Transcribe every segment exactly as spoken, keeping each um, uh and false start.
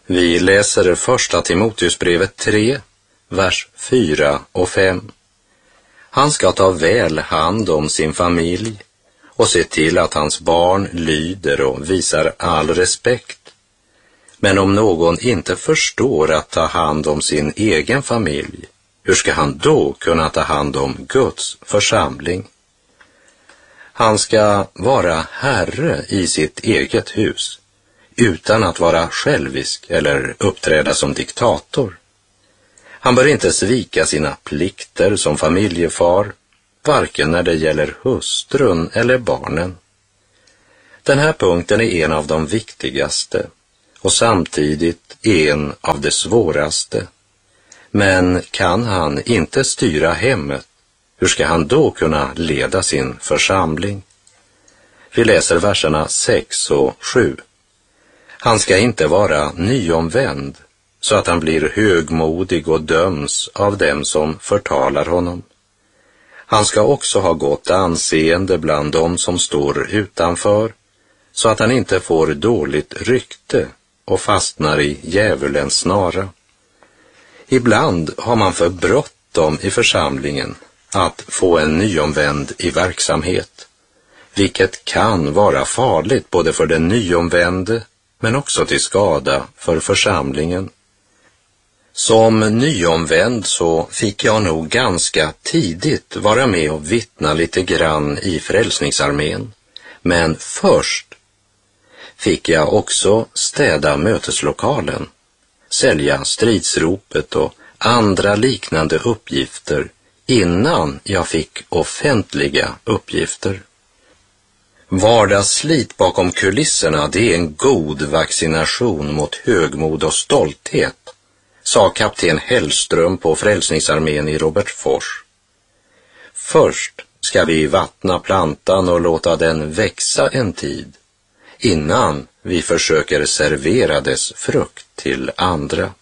Vi läser första Timoteusbrevet tre, vers fyra och fem. Han ska ta väl hand om sin familj och se till att hans barn lyder och visar all respekt. Men om någon inte förstår att ta hand om sin egen familj, hur ska han då kunna ta hand om Guds församling? Han ska vara herre i sitt eget hus, utan att vara självisk eller uppträda som diktator. Han bör inte svika sina plikter som familjefar, varken när det gäller hustrun eller barnen. Den här punkten är en av de viktigaste och samtidigt en av de svåraste. Men kan han inte styra hemmet, hur ska han då kunna leda sin församling? Vi läser verserna sex och sju. Han ska inte vara nyomvänd så att han blir högmodig och döms av dem som förtalar honom. Han ska också ha gott anseende bland dem som står utanför, så att han inte får dåligt rykte och fastnar i djävulens snara. Ibland har man för bråttom i församlingen att få en nyomvänd i verksamhet, vilket kan vara farligt både för den nyomvände men också till skada för församlingen. Som nyomvänd så fick jag nog ganska tidigt vara med och vittna lite grann i Frälsningsarmén, men först fick jag också städa möteslokalen, sälja stridsropet och andra liknande uppgifter innan jag fick offentliga uppgifter. Vardagsslit bakom kulisserna, det är en god vaccination mot högmod och stolthet, sa kapten Hellström på Frälsningsarmén i Robertsfors. Först ska vi vattna plantan och låta den växa en tid, innan vi försöker servera dess frukt till andra.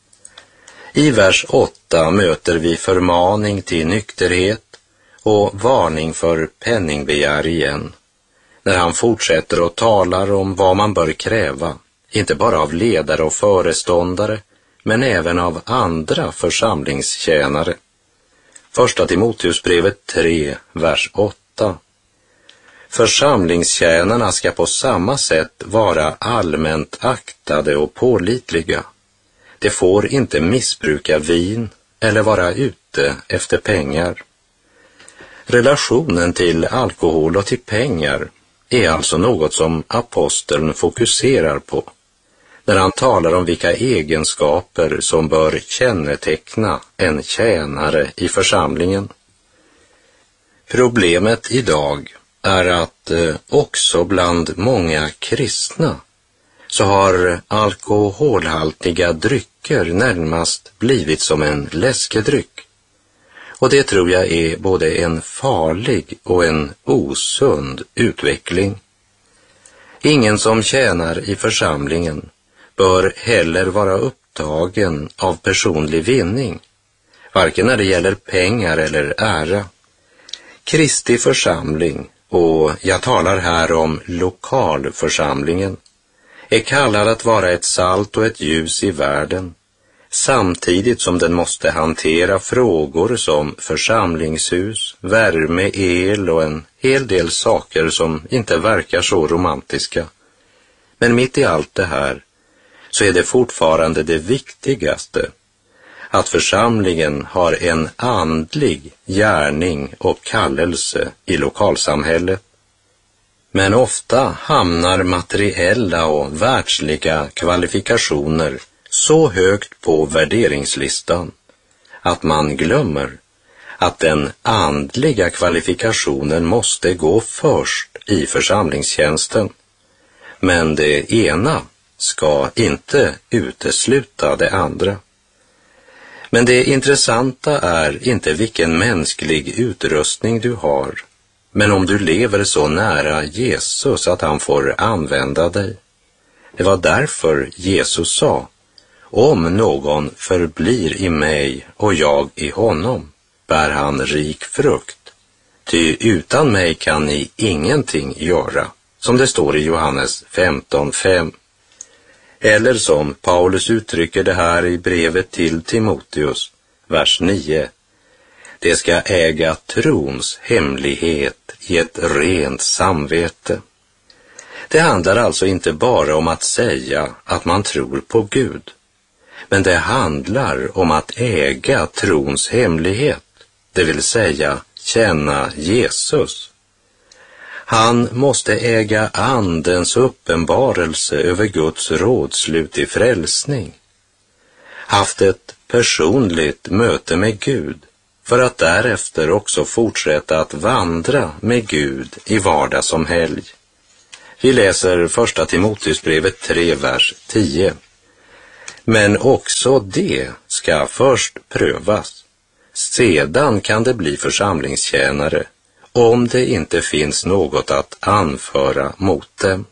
I vers åtta möter vi förmaning till nykterhet och varning för penningbegär igen, när han fortsätter och talar om vad man bör kräva, inte bara av ledare och föreståndare, men även av andra församlingstjänare. Första Timoteusbrevet tre, vers åtta. Församlingstjänarna ska på samma sätt vara allmänt aktade och pålitliga. De får inte missbruka vin eller vara ute efter pengar. Relationen till alkohol och till pengar är alltså något som aposteln fokuserar på när han talar om vilka egenskaper som bör känneteckna en tjänare i församlingen. Problemet idag är att eh, också bland många kristna så har alkoholhaltiga drycker närmast blivit som en läskedryck. Och det tror jag är både en farlig och en osund utveckling. Ingen som tjänar i församlingen bör heller vara upptagen av personlig vinning, varken när det gäller pengar eller ära. Kristi församling, och jag talar här om lokalförsamlingen, är kallad att vara ett salt och ett ljus i världen, samtidigt som den måste hantera frågor som församlingshus, värme, el och en hel del saker som inte verkar så romantiska. Men mitt i allt det här så är det fortfarande det viktigaste, att församlingen har en andlig gärning och kallelse i lokalsamhället. Men ofta hamnar materiella och världsliga kvalifikationer så högt på värderingslistan att man glömmer att den andliga kvalifikationen måste gå först i församlingstjänsten. Men det ena ska inte utesluta det andra. Men det intressanta är inte vilken mänsklig utrustning du har, men om du lever så nära Jesus att han får använda dig. Det var därför Jesus sa: om någon förblir i mig och jag i honom, bär han rik frukt. Ty utan mig kan ni ingenting göra, som det står i Johannes femton fem. Eller som Paulus uttrycker det här i brevet till Timoteus, vers nio. Det ska äga trons hemlighet i ett rent samvete. Det handlar alltså inte bara om att säga att man tror på Gud, men det handlar om att äga trons hemlighet, det vill säga känna Jesus. Han måste äga andens uppenbarelse över Guds rådslut i frälsning. Haft ett personligt möte med Gud för att därefter också fortsätta att vandra med Gud i vardag som helg. Vi läser första Timoteusbrevet tre, vers tio. Men också det ska först prövas. Sedan kan det bli församlingstjänare, om det inte finns något att anföra mot dem.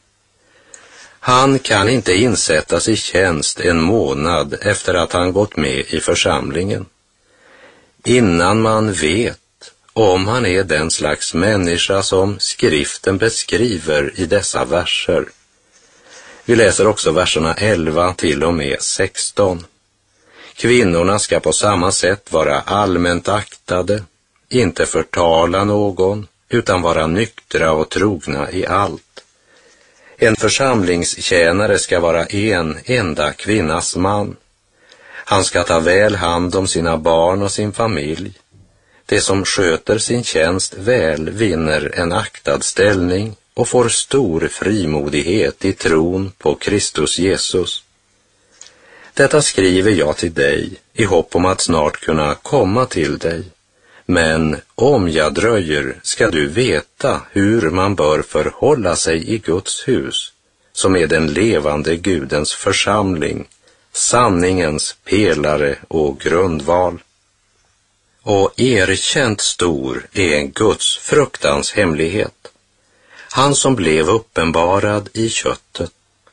Han kan inte insättas i tjänst en månad efter att han gått med i församlingen, innan man vet om han är den slags människa som skriften beskriver i dessa verser. Vi läser också verserna elva till och med sexton. Kvinnorna ska på samma sätt vara allmänt aktade, inte förtala någon, utan vara nyktra och trogna i allt. En församlingstjänare ska vara en enda kvinnas man. Han ska ta väl hand om sina barn och sin familj. Det som sköter sin tjänst väl vinner en aktad ställning och får stor frimodighet i tron på Kristus Jesus. Detta skriver jag till dig i hopp om att snart kunna komma till dig. Men om jag dröjer ska du veta hur man bör förhålla sig i Guds hus, som är den levande Gudens församling, sanningens pelare och grundval. Och erkänt stor är Guds fruktans hemlighet. Han som blev uppenbarad i köttet,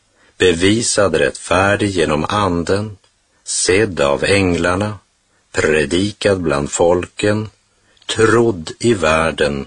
bevisad rättfärdig genom anden, sedd av änglarna, predikad bland folken, trodd i världen,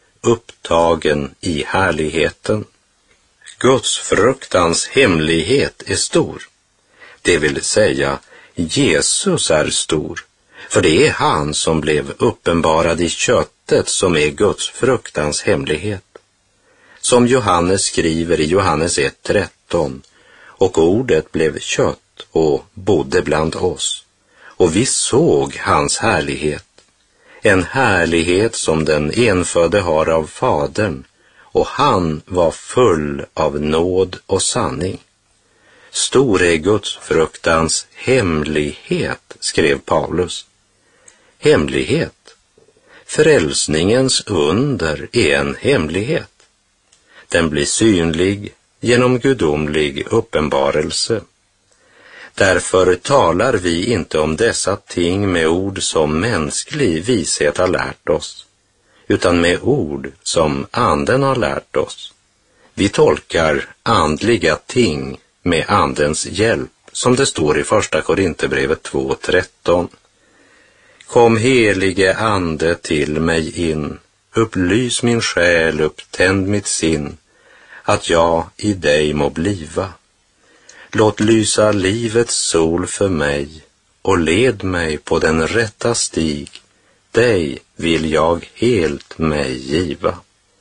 upptagen i härligheten. Guds fruktans hemlighet är stor. Det vill säga, Jesus är stor, för det är han som blev uppenbarad i köttet som är Guds fruktans hemlighet. Som Johannes skriver i Johannes ett tretton, och ordet blev kött och bodde bland oss, och vi såg hans härlighet, en härlighet som den enfödde har av Fadern, och han var full av nåd och sanning. Stor är Guds fruktans hemlighet, skrev Paulus. Hemlighet. Frälsningens under är en hemlighet. Den blir synlig genom gudomlig uppenbarelse. Därför talar vi inte om dessa ting med ord som mänsklig vishet har lärt oss, utan med ord som anden har lärt oss. Vi tolkar andliga ting med andens hjälp, som det står i första Korinthierbrevet två tretton. Kom helige ande till mig in, upplys min själ, upptänd mitt sinn, att jag i dig må bliva. Låt lysa livets sol för mig och led mig på den rätta stig, dig vill jag helt mig giva.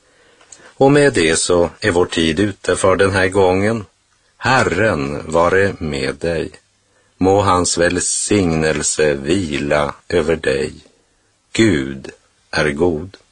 Och med det så är vår tid ute för den här gången. Herren vare med dig. Må hans välsignelse vila över dig. Gud är god.